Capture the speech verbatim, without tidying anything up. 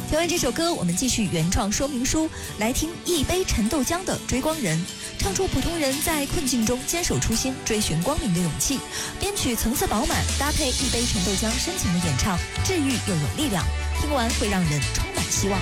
听完这首歌，我们继续原创说明书，来听一杯陈豆浆的追光人，唱出普通人在困境中坚守初心、追寻光明的勇气。编曲层次饱满，搭配一杯陈豆浆深情的演唱，治愈又有力量，听完会让人充满希望。